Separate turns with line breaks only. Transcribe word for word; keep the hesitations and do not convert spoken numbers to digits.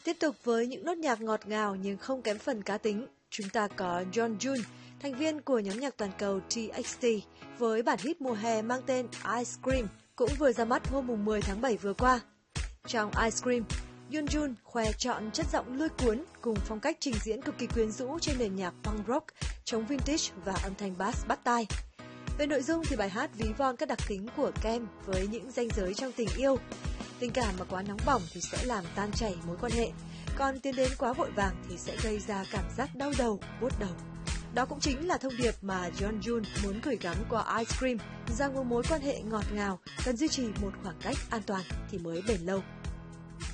Tiếp tục với những nốt nhạc ngọt ngào nhưng không kém phần cá tính, chúng ta có Yeonjun, thành viên của nhóm nhạc toàn cầu tê ích tê, với bản hit mùa hè mang tên Ice Cream, cũng vừa ra mắt hôm mười tháng bảy vừa qua. Trong Ice Cream, Yeonjun khoe trọn chất giọng lôi cuốn cùng phong cách trình diễn cực kỳ quyến rũ trên nền nhạc punk rock, chống vintage và âm thanh bass bắt tai. Về nội dung thì bài hát ví von các đặc tính của Kem với những ranh giới trong tình yêu. Tình cảm mà quá nóng bỏng thì sẽ làm tan chảy mối quan hệ, còn tiến đến quá vội vàng thì sẽ gây ra cảm giác đau đầu, buốt đầu. Đó cũng chính là thông điệp mà Yeonjun muốn gửi gắm qua Ice Cream, rằng một mối quan hệ ngọt ngào cần duy trì một khoảng cách an toàn thì mới bền lâu.